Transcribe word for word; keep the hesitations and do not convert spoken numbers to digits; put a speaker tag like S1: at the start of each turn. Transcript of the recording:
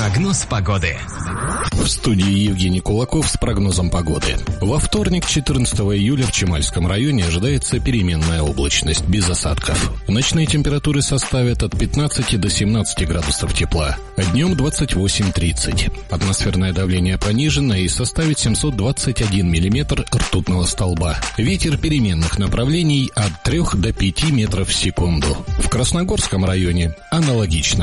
S1: Прогноз погоды.
S2: В студии Евгений Кулаков с прогнозом погоды. Во вторник, четырнадцатого июля, в Чемальском районе ожидается переменная облачность, без осадков. Ночные температуры составят от пятнадцати до семнадцати градусов тепла, а днем двадцать восемь - тридцать. Атмосферное давление понижено и составит семьсот двадцать один миллиметр ртутного столба. Ветер переменных направлений от трёх до пяти метров в секунду. В Красногорском районе аналогично.